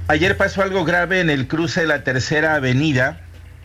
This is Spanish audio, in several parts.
Ayer pasó algo grave en el cruce de la Tercera Avenida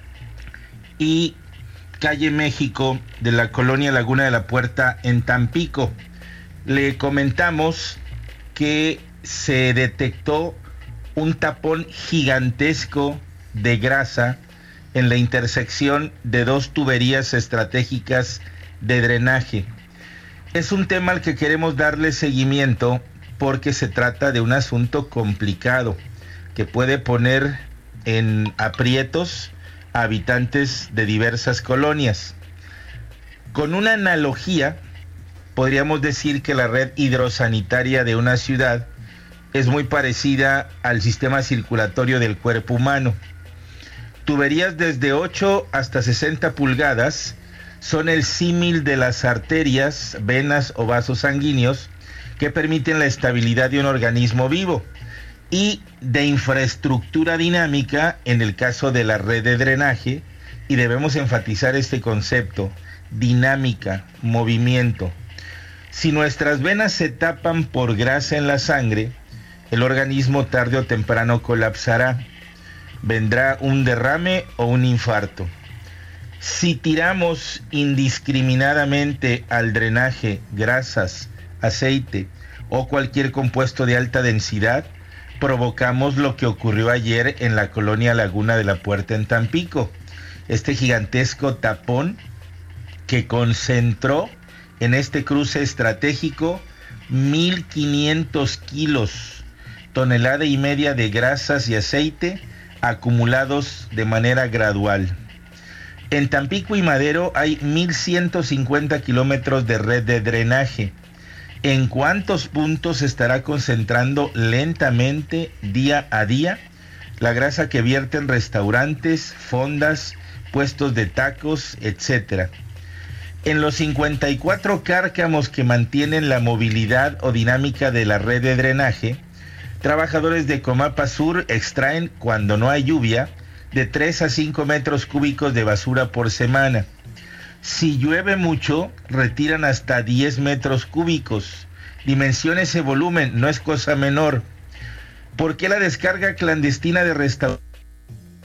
y calle México de la colonia Laguna de la Puerta en Tampico. Le comentamos que se detectó un tapón gigantesco de grasa en la intersección de dos tuberías estratégicas de drenaje. Es un tema al que queremos darle seguimiento porque se trata de un asunto complicado que puede poner en aprietos a habitantes de diversas colonias. Con una analogía, podríamos decir que la red hidrosanitaria de una ciudad es muy parecida al sistema circulatorio del cuerpo humano. Tuberías desde 8 hasta 60 pulgadas son el símil de las arterias, venas o vasos sanguíneos que permiten la estabilidad de un organismo vivo, y de infraestructura dinámica en el caso de la red de drenaje, y debemos enfatizar este concepto: dinámica, movimiento. Si nuestras venas se tapan por grasa en la sangre, el organismo tarde o temprano colapsará. Vendrá un derrame o un infarto. Si tiramos indiscriminadamente al drenaje grasas, aceite o cualquier compuesto de alta densidad, provocamos lo que ocurrió ayer en la colonia Laguna de la Puerta en Tampico. Este gigantesco tapón que concentró en este cruce estratégico 1,500 kilos, tonelada y media de grasas y aceite acumulados de manera gradual. En Tampico y Madero hay 1,150 kilómetros de red de drenaje. ¿En cuántos puntos se estará concentrando lentamente, día a día, la grasa que vierten restaurantes, fondas, puestos de tacos, etcétera? En los 54 cárcamos que mantienen la movilidad o dinámica de la red de drenaje, trabajadores de Comapa Sur extraen, cuando no hay lluvia, de 3 a 5 metros cúbicos de basura por semana. Si llueve mucho, retiran hasta 10 metros cúbicos. Dimensiona ese volumen, no es cosa menor. ¿Por qué la descarga clandestina de restaurantes